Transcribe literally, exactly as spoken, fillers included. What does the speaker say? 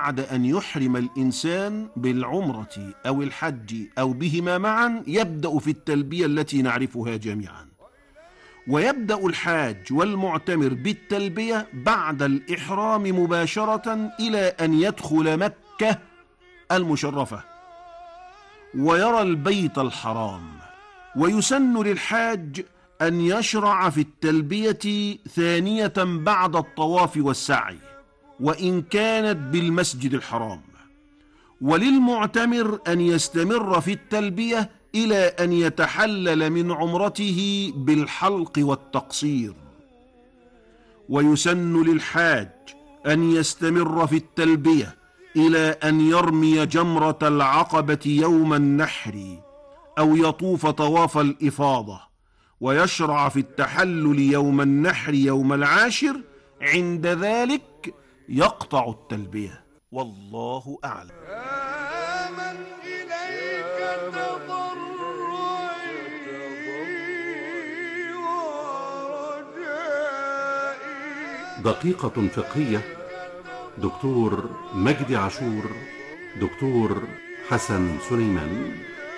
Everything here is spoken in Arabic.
بعد أن يحرم الإنسان بالعمرة أو الحج أو بهما معا يبدأ في التلبية التي نعرفها جميعا. ويبدأ الحاج والمعتمر بالتلبية بعد الإحرام مباشرة إلى أن يدخل مكة المشرفة ويرى البيت الحرام. ويسن للحاج أن يشرع في التلبية ثانية بعد الطواف والسعي وإن كانت بالمسجد الحرام، وللمعتمر أن يستمر في التلبية إلى أن يتحلل من عمرته بالحلق والتقصير. ويسن للحاج أن يستمر في التلبية إلى أن يرمي جمرة العقبة يوم النحر أو يطوف طواف الإفاضة، ويشرع في التحلل يوم النحر يوم العاشر. عند ذلك يقطع التلبية، والله أعلم. يا من إليك تضرعي ورجائي. دقيقة فقهية، دكتور مجدي عاشور، دكتور حسن سليمان.